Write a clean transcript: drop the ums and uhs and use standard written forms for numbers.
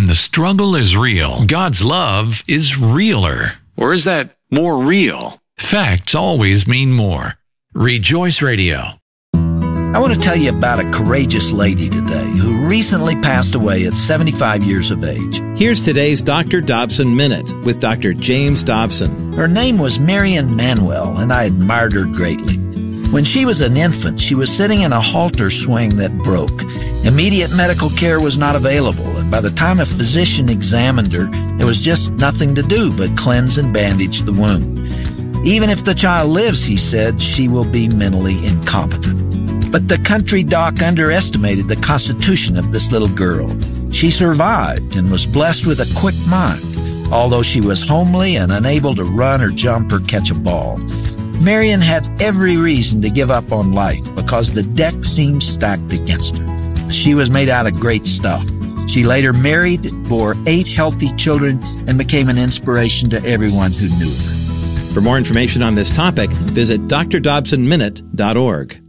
when the struggle is real, God's love is realer. Or is that more real? Facts always mean more. Rejoice Radio. I want to tell you about a courageous lady today who recently passed away at 75 years of age. Here's today's Dr. Dobson Minute with Dr. James Dobson. Her name was Marion Manuel, and I admired her greatly. When she was an infant, she was sitting in a halter swing that broke. Immediate medical care was not available, and by the time a physician examined her, there was just nothing to do but cleanse and bandage the wound. Even if the child lives, he said, she will be mentally incompetent. But the country doc underestimated the constitution of this little girl. She survived and was blessed with a quick mind, although she was homely and unable to run or jump or catch a ball. Marion had every reason to give up on life because the deck seemed stacked against her. She was made out of great stuff. She later married, bore 8 healthy children, and became an inspiration to everyone who knew her. For more information on this topic, visit drdobsonminute.org.